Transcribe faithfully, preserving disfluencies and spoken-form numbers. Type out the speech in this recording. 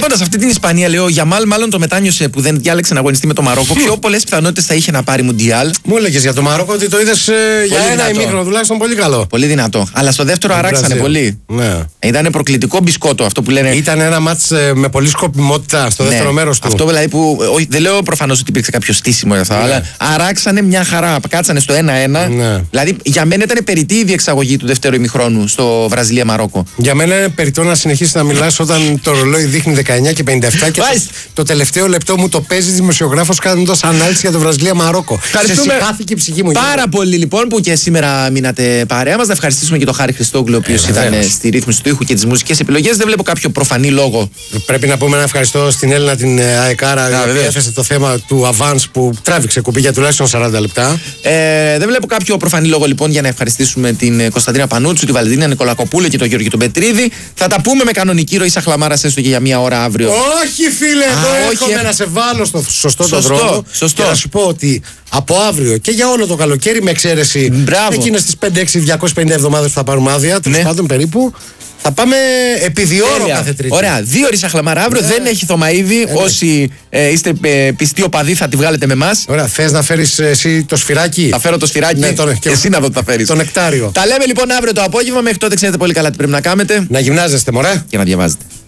Βλέποντας αυτή την Ισπανία, λέω, ο Γιαμάλ μάλλον το μετάνιωσε που δεν διάλεξε να αγωνιστεί με το Μαρόκο. Πιο πολλές πιθανότητες θα είχε να πάρει Μουντιάλ. Μου έλεγες για το Μαρόκο ότι το είδες ε, για ένα ημίχρονο τουλάχιστον πολύ καλό. Πολύ δυνατό. Αλλά στο δεύτερο αράξανε πολύ. Ναι. Ήταν προκλητικό μπισκότο αυτό που λένε. Ήταν ένα μάτς ε, με πολύ σκοπιμότητα στο ναι. δεύτερο μέρος του. Αυτό δηλαδή που. Όχι, δεν λέω προφανώς ότι υπήρξε κάποιο στήσιμο για αυτά, ναι. αλλά αράξανε μια χαρά. Κάτσανε στο ένα ένα. Ναι. Δηλαδή για μένα ήταν περιττή η διεξαγωγή του δεύτερου ημιχρόνου στο Βραζιλία-Μαρόκο. Για μένα είναι περιττό να συνεχίσει να μιλάς όταν το ρολόι δείχνει δεκαεννιά και πενήντα επτά και το, το τελευταίο λεπτό μου το παίζει δημοσιογράφος κάνοντας ανάλυση για το Βραζιλία-Μαρόκο. Ευχαριστούμε η ψυχή μου, πάρα γίνει. πολύ λοιπόν που και σήμερα μείνατε παρέα μας. Να ευχαριστήσουμε και τον Χάρη Χριστόγλου, ο οποίος ε, ήταν στη ρύθμιση του ήχου και τις μουσικές επιλογές. Δεν βλέπω κάποιο προφανή λόγο. Πρέπει να πούμε ένα ευχαριστώ στην Έλληνα την Αεκάρα, η οποία έθεσε το θέμα του Avance που τράβηξε κουμπί για τουλάχιστον σαράντα λεπτά. Ε, δεν βλέπω κάποιο προφανή λόγο λοιπόν για να ευχαριστήσουμε την Κωνσταντίνα Πανούτσου, τη Βαλεντίνα Νικολακοπούλου και τον Γιώργη τον Πετρίδη. Θα τα πούμε με κανονική ροή Σαχλαμάρας έστω και για μία ώρα αύριο. Όχι, φίλε, Α, εδώ έρχομαι ε... να σε βάλω στο σωστό, σωστό τον δρόμο. Σωστό. Και να σου πω ότι από αύριο και για όλο το καλοκαίρι, με εξαίρεση εκείνες τις πέντε έξι διακόσιες πενήντα εβδομάδες που θα πάρουμε άδεια, τέλος πάντων περίπου. Θα πάμε επί δύο ώρες κάθε Τρίτη. Ωραία, δύο ώρες Σαχλαμάρα αύριο. Ναι. Δεν έχει Θωμαίδη. Ε, όσοι ε, είστε ε, πιστοί οπαδοί θα τη βγάλετε με εμάς. Ωραία, θες να φέρεις εσύ το σφυράκι? Θα φέρω το σφυράκι. Ναι, τον, και εσύ να δω τι θα φέρεις. Το νεκτάριο. Τα λέμε λοιπόν αύριο το απόγευμα. Μέχρι τότε ξέρετε πολύ καλά τι πρέπει να κάνετε. Να γυμνάζεστε, μωρέ. Και να διαβάζετε.